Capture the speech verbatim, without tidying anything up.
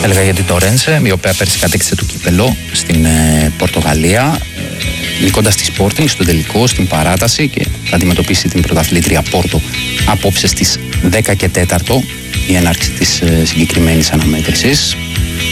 Έλεγα για την Τορένσε, η οποία πέρσι κατέκτησε το κύπελο στην ε, Πορτογαλία, ε, νικώντας τη Sporting στον τελικό, στην παράταση, και θα αντιμετωπίσει την πρωταθλήτρια Πόρτο απόψε στις δέκα και τέσσερα η έναρξη της ε, συγκεκριμένης αναμέτρησης.